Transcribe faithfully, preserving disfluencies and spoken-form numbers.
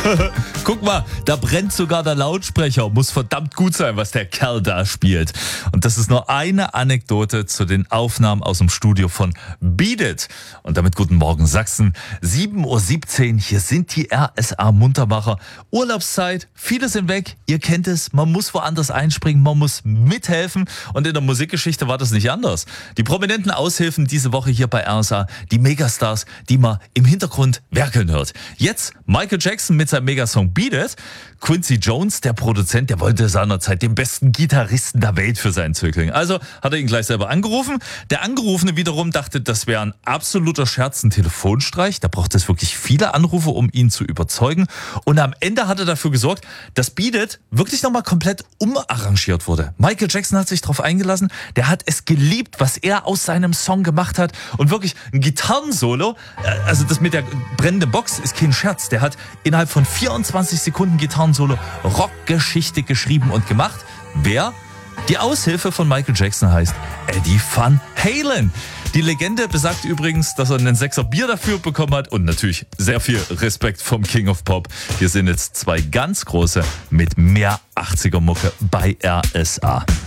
Guck mal, da brennt sogar der Lautsprecher. Muss verdammt gut sein, was der Kerl da spielt. Und das ist nur eine Anekdote zu den Aufnahmen aus dem Studio von Beat It. Und damit guten Morgen Sachsen. sieben Uhr siebzehn, hier sind die R S A Muntermacher. Urlaubszeit, viele sind weg. Ihr kennt es, man muss woanders einspringen, man muss mithelfen. Und in der Musikgeschichte war das nicht anders. Die prominenten Aushilfen diese Woche hier bei R S A, die Megastars, die man im Hintergrund werkeln hört. Jetzt Michael Jackson mit seinem Megasong Beat It. Quincy Jones, der Produzent, der wollte seinerzeit den besten Gitarristen der Welt für seinen Zögling. Also hat er ihn gleich selber angerufen. Der Angerufene wiederum dachte, das wäre ein absoluter Scherz, ein Telefonstreich. Da braucht es wirklich viele Anrufe, um ihn zu überzeugen. Und am Ende hat er dafür gesorgt, dass Beat It wirklich nochmal komplett umarrangiert wurde. Michael Jackson hat sich darauf eingelassen. Der hat es geliebt, was er aus seinem Song gemacht hat. Und wirklich ein Gitarrensolo, also das mit der brennenden Box ist kein Scherz. Der hat innerhalb von vierundzwanzig Sekunden Gitarrensolo Rockgeschichte geschrieben und gemacht. Wer? Die Aushilfe von Michael Jackson heißt Eddie Van Halen. Die Legende besagt übrigens, dass er einen Sechser Bier dafür bekommen hat und natürlich sehr viel Respekt vom King of Pop. Hier sind jetzt zwei ganz große mit mehr achtziger Mucke bei R S A.